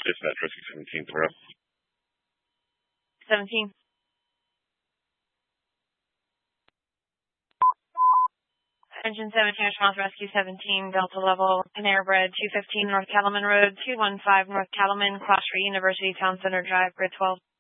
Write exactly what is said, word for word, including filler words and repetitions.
dispatch rescue seventeen, throw. seventeen. Engine seventeen, response rescue seventeen, Delta level, Panera Bread, two fifteen North Cattleman Road, two one five North Cattleman, Class three University Town Center Drive, grid twelve.